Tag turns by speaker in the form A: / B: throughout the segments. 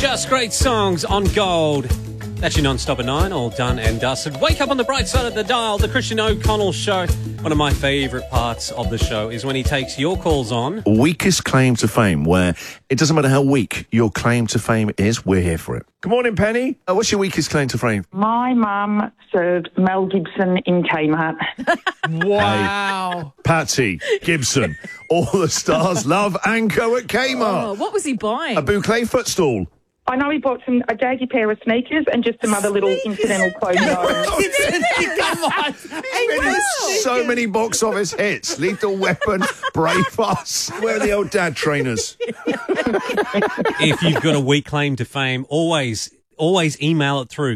A: Just great songs on Gold. That's your non-stop at 9, all done and dusted. Wake up on the bright side of the dial, the Christian O'Connell Show. One of my favourite parts of the show is when he takes your calls on.
B: Weakest claim to fame, where it doesn't matter how weak your claim to fame is, we're here for it. Good morning, Penny. What's your weakest claim to fame?
C: My mum served Mel Gibson in Kmart.
D: Wow.
B: Hey, Patsy, Gibson, all the stars love Anko at Kmart.
D: Oh, what was he buying?
B: A boucle footstool.
C: I know he bought a daggy pair of sneakers and just some other little incidental clothing items.
D: Come on.
B: So many box office hits. Lethal Weapon, Braveheart. Where are the old dad trainers?
A: If you've got a weak claim to fame, always email it through.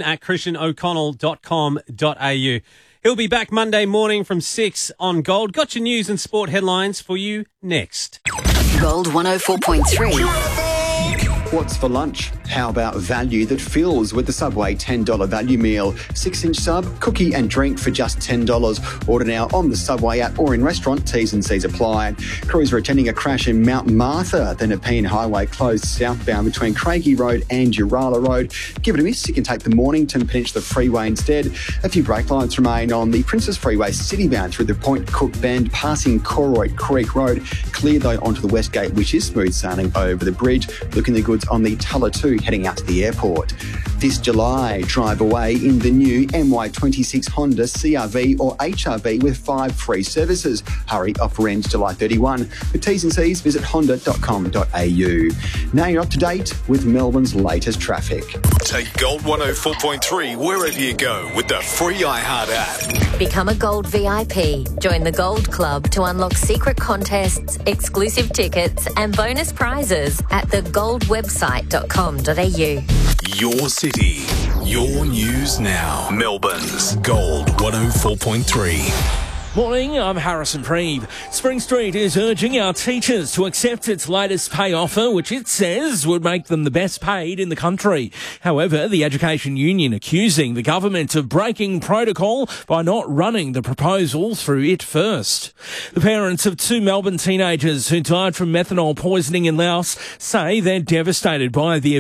A: christian@christianoconnell.com.au. He'll be back Monday morning from 6 on Gold. Got your news and sport headlines for you next.
E: Gold 104.3.
F: What's for lunch? How about value that fills with the Subway $10 value meal? 6-inch sub, cookie and drink for just $10. Order now on the Subway app or in restaurant. T's and C's apply. Crews are attending a crash in Mount Martha. The Nepean Highway closed southbound between Craigie Road and Urala Road. Give it a miss. You can take the Mornington Peninsula Freeway instead. A few brake lights remain on the Princess Freeway citybound through the Point Cook Bend, passing Coroid Creek Road. Clear though onto the West Gate, which is smooth sailing over the bridge. Looking the goods on the Tulla 2 heading out to the airport. This July, drive away in the new MY26 Honda CRV or HRV with 5 free services. Hurry, offer ends July 31. For T's and C's, visit honda.com.au. Now you're up to date with Melbourne's latest traffic.
G: Take Gold 104.3 wherever you go with the free iHeart app.
E: Become a Gold VIP. Join the Gold Club to unlock secret contests, exclusive tickets and bonus prizes at thegoldwebsite.com.au.
G: Your city, your news now. Melbourne's Gold 104.3.
H: Morning, I'm Harrison Preeve. Spring Street is urging our teachers to accept its latest pay offer, which it says would make them the best paid in the country. However, the Education Union accusing the government of breaking protocol by not running the proposal through it first. The parents of 2 Melbourne teenagers who died from methanol poisoning in Laos say they're devastated by the